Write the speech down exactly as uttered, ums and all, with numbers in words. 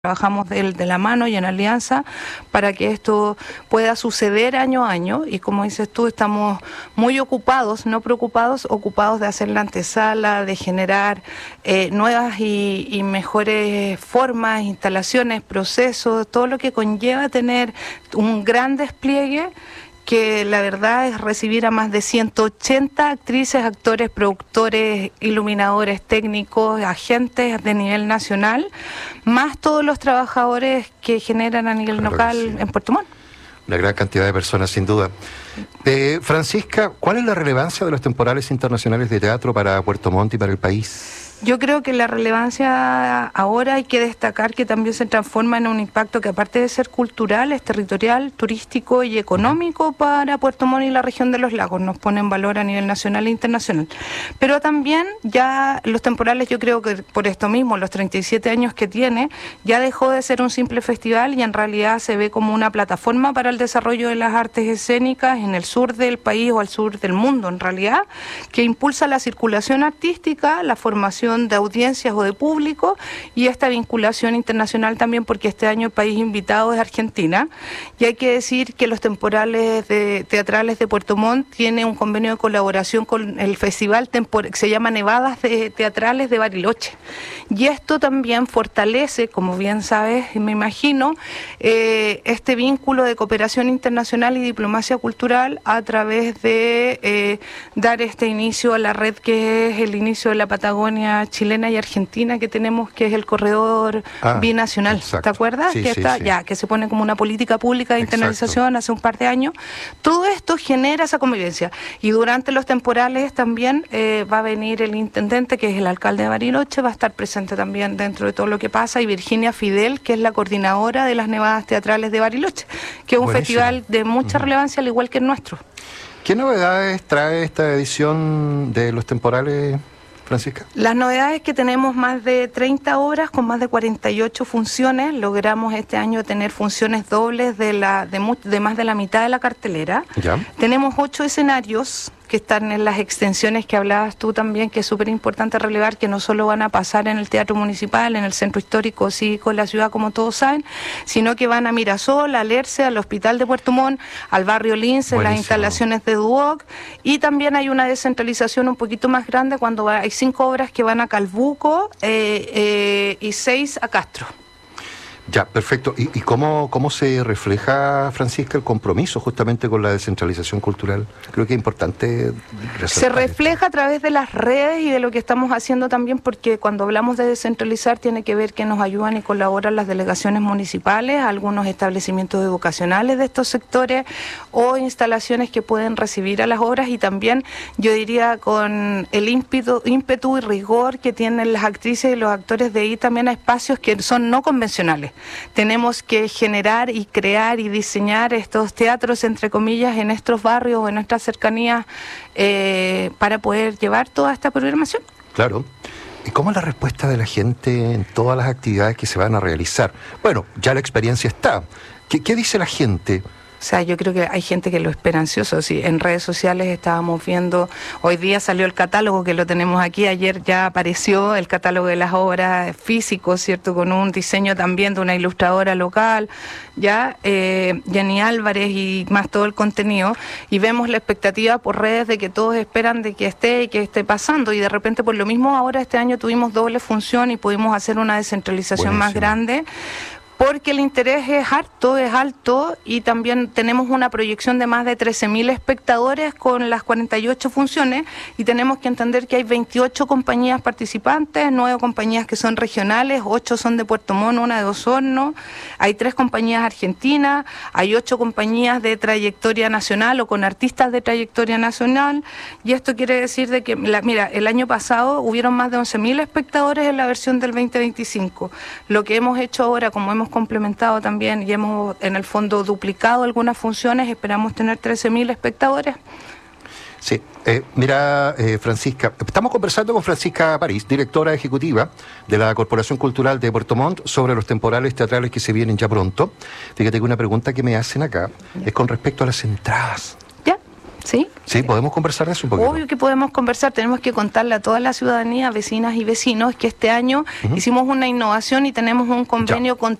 Trabajamos de, de la mano y en alianza para que esto pueda suceder año a año y como dices tú, estamos muy ocupados, no preocupados, ocupados de hacer la antesala, de generar eh, nuevas y, y mejores formas, instalaciones, procesos, todo lo que conlleva tener un gran despliegue, que la verdad es recibir a más de ciento ochenta actrices, actores, productores, iluminadores, técnicos, agentes de nivel nacional, más todos los trabajadores que generan a nivel Claro local sí. en Puerto Montt. Una gran cantidad de personas, sin duda. Eh, Francisca, ¿cuál es la relevancia de los temporales internacionales de teatro para Puerto Montt y para el país? Yo creo que la relevancia ahora hay que destacar que también se transforma en un impacto que aparte de ser cultural, es territorial, turístico y económico para Puerto Montt y la región de los lagos. Nos pone en valor a nivel nacional e internacional. Pero también ya los temporales, yo creo que por esto mismo, los treinta y siete años que tiene, ya dejó de ser un simple festival y en realidad se ve como una plataforma para el desarrollo de las artes escénicas en el sur del país o al sur del mundo en realidad, que impulsa la circulación artística, la formación de audiencias o de público y esta vinculación internacional también, porque este año el país invitado es Argentina y hay que decir que los temporales de, teatrales de Puerto Montt tiene un convenio de colaboración con el festival tempor- que se llama Nevadas de Teatrales de Bariloche y esto también fortalece, como bien sabes, me imagino, eh, este vínculo de cooperación internacional y diplomacia cultural a través de eh, dar este inicio a la red que es el inicio de la Patagonia chilena y argentina que tenemos, que es el corredor ah, binacional, exacto. ¿Te acuerdas? Sí, que sí, está sí. ya que se pone como una política pública de internalización hace un par de años. Todo esto genera esa convivencia y durante los temporales también eh, va a venir el intendente, que es el alcalde de Bariloche, va a estar presente también dentro de todo lo que pasa, y Virginia Fidel, que es la coordinadora de las Nevadas Teatrales de Bariloche, que es un Buenísimo. festival de mucha uh-huh. relevancia al igual que el nuestro. ¿Qué novedades trae esta edición de los temporales, Francisca? Las novedades es que tenemos más de treinta obras con más de cuarenta y ocho funciones. Logramos este año tener funciones dobles de, la, de, mu- de más de la mitad de la cartelera. ¿Ya? Tenemos ocho escenarios que están en las extensiones que hablabas tú también, que es súper importante relevar, que no solo van a pasar en el Teatro Municipal, en el Centro Histórico Cívico de la ciudad, como todos saben, sino que van a Mirasol, a Lerce, al Hospital de Puerto Montt, al barrio Lince, en las instalaciones de Duoc, y también hay una descentralización un poquito más grande cuando va, hay cinco obras que van a Calbuco eh, eh, y seis a Castro. Ya, perfecto. ¿Y, y cómo, cómo se refleja, Francisca, el compromiso justamente con la descentralización cultural? Creo que es importante resaltar. Se refleja a través de las redes y de lo que estamos haciendo también, porque cuando hablamos de descentralizar tiene que ver que nos ayudan y colaboran las delegaciones municipales, algunos establecimientos educacionales de estos sectores o instalaciones que pueden recibir a las obras, y también yo diría con el ímpetu, ímpetu y rigor que tienen las actrices y los actores de ir también a espacios que son no convencionales. Tenemos que generar y crear y diseñar estos teatros, entre comillas, en estos barrios o en nuestras cercanías eh, para poder llevar toda esta programación. Claro. ¿Y cómo es la respuesta de la gente en todas las actividades que se van a realizar? Bueno, ya la experiencia está. ¿Qué, qué dice la gente? O sea, yo creo que hay gente que lo espera ansioso. Sí, en redes sociales estábamos viendo, hoy día salió el catálogo, que lo tenemos aquí, ayer ya apareció el catálogo de las obras físicos, ¿cierto? Con un diseño también de una ilustradora local, ya, eh, Jenny Álvarez, y más todo el contenido, y vemos la expectativa por redes de que todos esperan de que esté y que esté pasando, y de repente por lo mismo ahora este año tuvimos doble función y pudimos hacer una descentralización Buenísimo. más grande, porque el interés es harto, es alto, y también tenemos una proyección de más de trece mil espectadores con las cuarenta y ocho funciones, y tenemos que entender que hay veintiocho compañías participantes, nueve compañías que son regionales, ocho son de Puerto Montt, una de Osorno, hay tres compañías argentinas, hay ocho compañías de trayectoria nacional o con artistas de trayectoria nacional, y esto quiere decir de que, la, mira, el año pasado hubieron más de once mil espectadores en la versión del veinte veinticinco. Lo que hemos hecho ahora, como hemos complementado también y hemos en el fondo duplicado algunas funciones, esperamos tener trece mil espectadores. Sí, eh, mira, eh, Francisca, estamos conversando con Francisca París, directora ejecutiva de la Corporación Cultural de Puerto Montt, sobre los temporales teatrales que se vienen ya pronto. Fíjate que una pregunta que me hacen acá es con respecto a las entradas. ¿Ya? ¿Sí? Sí, podemos conversar de eso un poquito. Obvio que podemos conversar, tenemos que contarle a toda la ciudadanía, vecinas y vecinos, que este año uh-huh. hicimos una innovación y tenemos un convenio ya. con